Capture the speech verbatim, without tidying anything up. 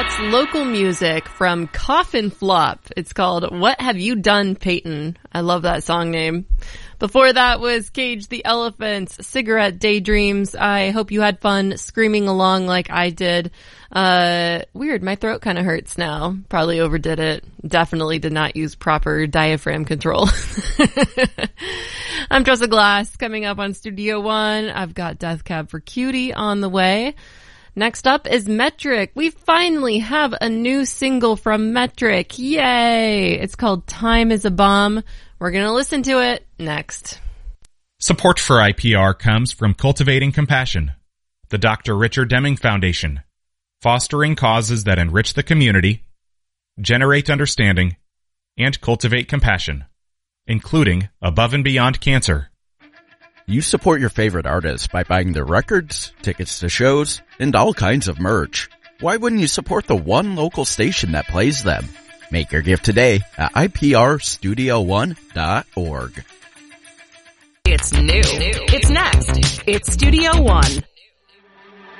That's local music from Coffin Flop. It's called What Have You Done, Peyton? I love that song name. Before that was Cage the Elephant's Cigarette Daydreams. I hope you had fun screaming along like I did. Uh, weird, my throat kind of hurts now. Probably overdid it. Definitely did not use proper diaphragm control. I'm Tressa Glass. Coming up on Studio One, I've got Death Cab for Cutie on the way. Next up is Metric. We finally have a new single from Metric. Yay! It's called Time is a Bomb. We're going to listen to it next. Support for I P R comes from Cultivating Compassion, the Doctor Richard Deming Foundation, fostering causes that enrich the community, generate understanding, and cultivate compassion, including Above and Beyond Cancer. You support your favorite artists by buying their records, tickets to shows, and all kinds of merch. Why wouldn't you support the one local station that plays them? Make your gift today at I P R studio one dot org. It's new. It's next. It's Studio One.